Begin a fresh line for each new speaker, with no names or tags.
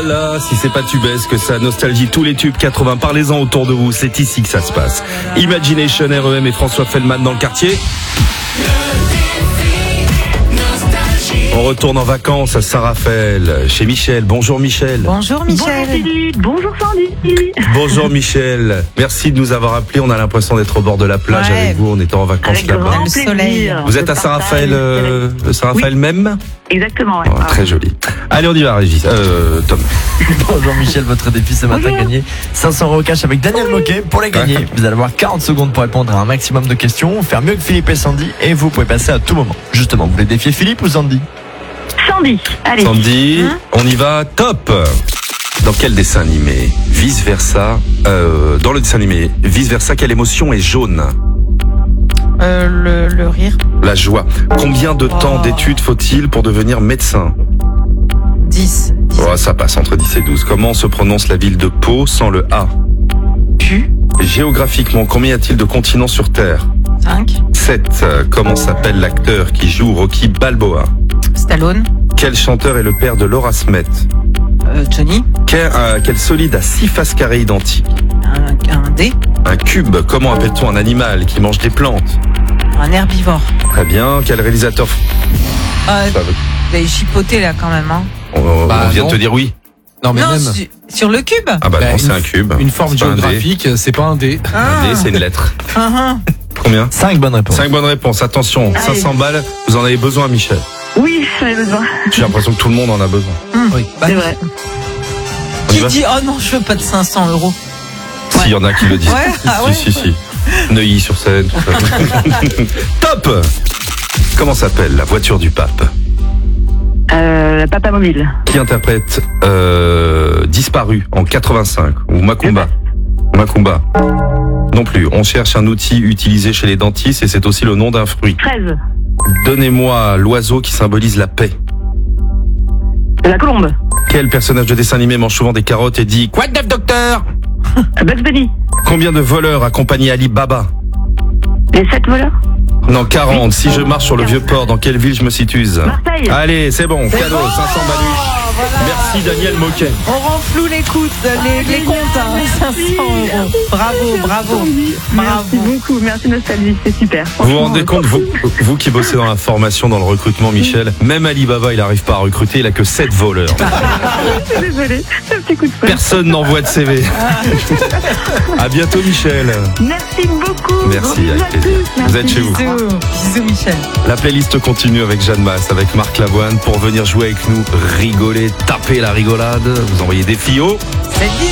là là, si c'est pas tubesque que ça, nostalgie, tous les tubes 80, parlez-en autour de vous, c'est ici que ça se passe. Imagination, REM et François Feldman dans le quartier. On retourne en vacances à Saint-Raphaël, chez Michel. Bonjour Michel.
Bonjour Michel.
Bonjour Philippe, bonjour Sandy.
Bonjour Michel. Merci de nous avoir appelés. On a l'impression d'être au bord de la plage avec vous. On était en vacances
Avec
là-bas.
grand
Le soleil.
plaisir.
Vous êtes à Saint-Raphaël, Saint-Raphaël même.
Exactement, ouais.
Oh, très joli. Allez, on y va, Régis. Tom.
Bonjour Michel, votre défi ce matin gagné 500 € cash avec Daniel Moquet. Pour les gagner, vous allez avoir 40 secondes pour répondre à un maximum de questions, faire mieux que Philippe et Sandy, et vous pouvez passer à tout moment. Justement, vous voulez défier Philippe ou Sandy?
Sandy, allez.
Sandy, on y va, top. Dans quel dessin animé, vice versa, dans le dessin animé, vice versa, quelle émotion est jaune?
Le rire.
La joie. Combien de temps d'études faut-il pour devenir médecin?
10.
Oh, ça passe entre 10 et 12. Comment se prononce la ville de Pau sans le A?
Pu.
Géographiquement, combien y a-t-il de continents sur Terre?
5.
7. Comment s'appelle l'acteur qui joue Rocky Balboa?
Stallone.
Quel chanteur est le père de Laura Smet?
Johnny.
Quel solide a 6 faces carrées identiques?
Un dé.
Un cube. Comment appelle-t-on un animal qui mange des plantes?
Un herbivore.
Très bien. Quel réalisateur?
Vous avez chipoté là quand même. Hein.
On vient
non.
de te dire oui.
Non, mais
Non,
même
sur le cube.
Ah bah non, c'est un cube.
une forme
C'est pas un dé.
géographique, c'est pas un dé.
Un dé, c'est une lettre. Combien?
5 bonnes réponses.
5 bonnes réponses. Attention,
Allez.
500 balles. Vous en avez besoin, Michel?
Oui, j'en ai besoin.
J'ai l'impression que tout le monde en a besoin.
Oui.
C'est vrai.
On y
Qui
va
dit oh non, je veux pas de 500 €.
S'il y en a qui le disent.
Ouais, ah ouais.
Si. Neuilly-sur-Seine. tout ça. Top! Comment s'appelle la voiture du pape?
Papa Mobile.
Qui interprète Disparu en 85 ou Macumba? Macumba. Non plus. On cherche un outil utilisé chez les dentistes et c'est aussi le nom d'un fruit.
13.
Donnez-moi l'oiseau qui symbolise la paix.
La colombe.
Quel personnage de dessin animé mange souvent des carottes et dit quoi de neuf, docteur?
Bugs Bunny.
Combien de voleurs accompagnait Ali Baba?
Les 7 voleurs.
Non, 40. Si je marche sur le vieux port, dans quelle ville je me situe?
Marseille.
Allez, c'est bon. Cadeau, 500 balus. Merci Daniel Moquet.
On renfloue les comptes, hein, 500 €. Bravo.
Merci beaucoup, merci Nostalgie, c'est super.
Vous vous rendez compte, vous qui bossez dans la formation, dans le recrutement, Michel, même Alibaba, il n'arrive pas à recruter, il a que 7 voleurs.
Je suis désolée, un petit coup de feu.
Personne n'envoie de CV. À bientôt, Michel.
Merci beaucoup.
Merci, avec plaisir. Vous êtes chez vous.
Bisous Michel.
La playlist continue avec Jeanne Masse, avec Marc Lavoine. Pour venir jouer avec nous, rigoler, taper la rigolade, vous envoyez des filles au
C'est